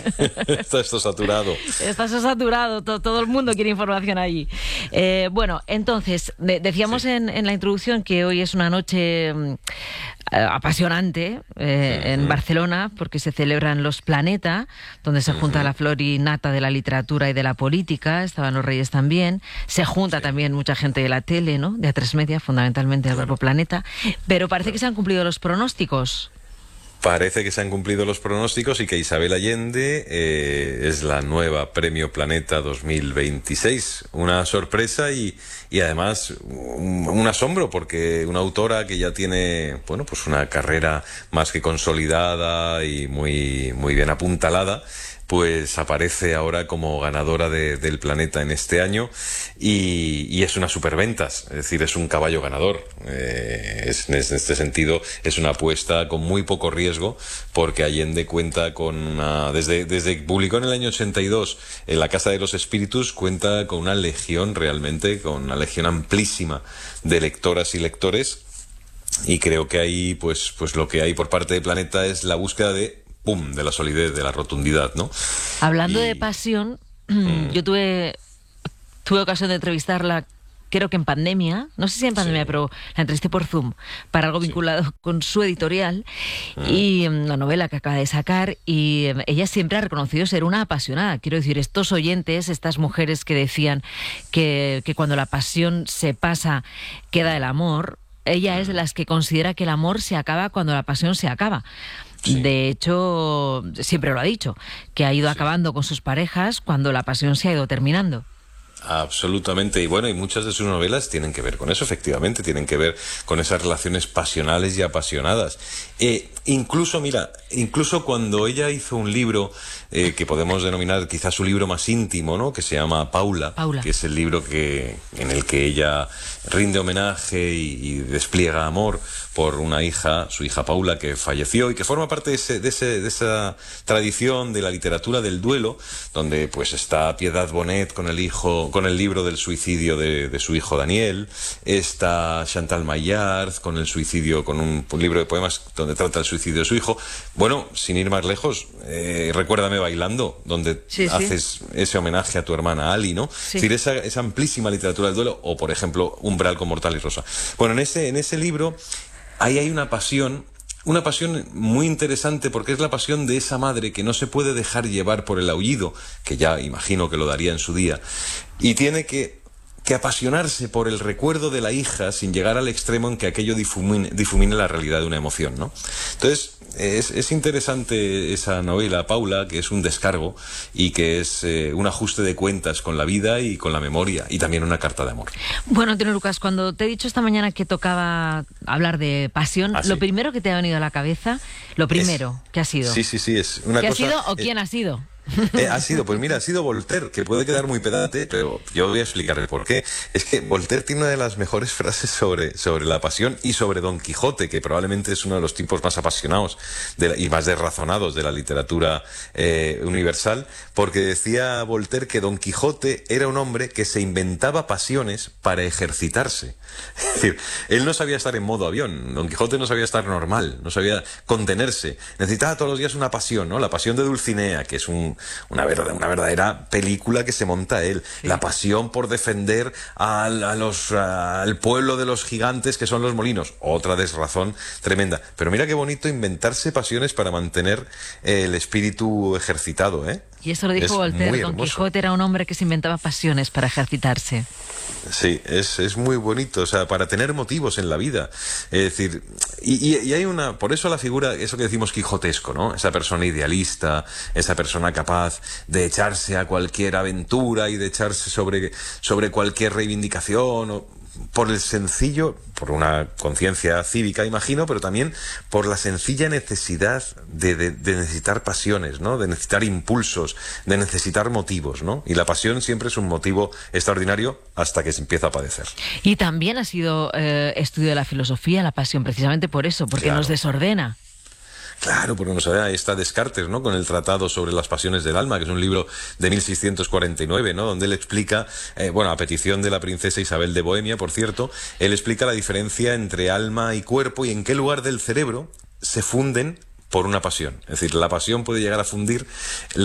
Está esto saturado. Está saturado, todo el mundo quiere información allí. Bueno, entonces, decíamos en la introducción que hoy es una noche apasionante en Barcelona, porque se celebran los Planeta, donde se junta la flor y nata de la literatura y de la política. Estaban los Reyes también. Se junta también mucha gente de la tele, ¿no? De A3 Media, fundamentalmente del Grupo Planeta. Pero parece que se han cumplido los pronósticos. Parece que se han cumplido los pronósticos y que Isabel Allende es la nueva Premio Planeta 2026. Una sorpresa y además un asombro, porque una autora que ya tiene, bueno, pues una carrera más que consolidada y muy bien apuntalada, pues aparece ahora como ganadora del Planeta en este año y es una superventas, es decir, es un caballo ganador. En este sentido es una apuesta con muy poco riesgo, porque Allende cuenta con desde que publicó en el año 82 en La Casa de los Espíritus, cuenta con una legión, realmente con una legión amplísima de lectoras y lectores, y creo que ahí pues lo que hay por parte de Planeta es la búsqueda de la solidez, de la rotundidad, ¿no? Hablando de pasión, yo tuve ocasión de entrevistarla, creo que en pandemia, no sé si en pandemia, pero la entrevisté por Zoom, para algo vinculado con su editorial y una novela que acaba de sacar, y ella siempre ha reconocido ser una apasionada. Quiero decir, estos oyentes, estas mujeres que decían que cuando la pasión se pasa, queda el amor, ella es de las que considera que el amor se acaba cuando la pasión se acaba. Sí. De hecho, siempre lo ha dicho, que ha ido acabando con sus parejas cuando la pasión se ha ido terminando. Absolutamente, y bueno, y muchas de sus novelas tienen que ver con eso, efectivamente, tienen que ver con esas relaciones pasionales y apasionadas. Incluso cuando ella hizo un libro que podemos denominar quizás su libro más íntimo, ¿no? Que se llama Paula, que es el libro en el que ella rinde homenaje y despliega amor por una hija, su hija Paula, que falleció y que forma parte de esa tradición de la literatura del duelo, donde pues está Piedad Bonet con el libro del suicidio de su hijo Daniel, está Chantal Maillard con el suicidio, con un libro de poemas donde trata el suicidio de su hijo. Bueno, sin ir más lejos, Recuérdame bailando, donde haces ese homenaje a tu hermana Ali, ¿no? Sí. Es decir, esa amplísima literatura del duelo, o por ejemplo, Umbral con Mortal y Rosa. Bueno, en ese libro ahí hay una pasión muy interesante, porque es la pasión de esa madre que no se puede dejar llevar por el aullido, que ya imagino que lo daría en su día, y tiene que apasionarse por el recuerdo de la hija sin llegar al extremo en que aquello difumine la realidad de una emoción, ¿no? Entonces, es interesante esa novela, Paula, que es un descargo y que es un ajuste de cuentas con la vida y con la memoria, y también una carta de amor. Bueno, Antonio Lucas, cuando te he dicho esta mañana que tocaba hablar de pasión, lo primero que te ha venido a la cabeza, ¿qué ha sido? Sí, es una cosa... ¿Qué ha sido o quién ha sido? Ha sido Voltaire, que puede quedar muy pedante, pero yo voy a explicarle por qué. Es que Voltaire tiene una de las mejores frases sobre la pasión y sobre Don Quijote, que probablemente es uno de los tipos más apasionados y más desrazonados de la literatura universal, porque decía Voltaire que Don Quijote era un hombre que se inventaba pasiones para ejercitarse. Es decir, él no sabía estar en modo avión, Don Quijote no sabía estar normal, no sabía contenerse, necesitaba todos los días una pasión, ¿no? La pasión de Dulcinea, que es una verdadera película que se monta él. Sí. La pasión por defender al pueblo de los gigantes que son los molinos. Otra desrazón tremenda. Pero mira qué bonito inventarse pasiones para mantener el espíritu ejercitado, ¿eh? Y eso lo dijo Voltaire, Don Quijote era un hombre que se inventaba pasiones para ejercitarse. Sí, es muy bonito, o sea, para tener motivos en la vida. Es decir, y hay por eso la figura, eso que decimos quijotesco, ¿no? Esa persona idealista, esa persona capaz de echarse a cualquier aventura y de echarse sobre cualquier reivindicación, por una conciencia cívica, imagino, pero también por la sencilla necesidad de necesitar pasiones, ¿no? De necesitar impulsos, de necesitar motivos, ¿no? Y la pasión siempre es un motivo extraordinario hasta que se empieza a padecer. Y también ha sido estudio de la filosofía, la pasión, precisamente por eso, porque nos desordena. Claro, porque ahí está Descartes, ¿no? Con el Tratado sobre las pasiones del alma, que es un libro de 1649, ¿no? Donde él explica, a petición de la princesa Isabel de Bohemia, por cierto, él explica la diferencia entre alma y cuerpo y en qué lugar del cerebro se funden por una pasión. Es decir, la pasión puede llegar a fundir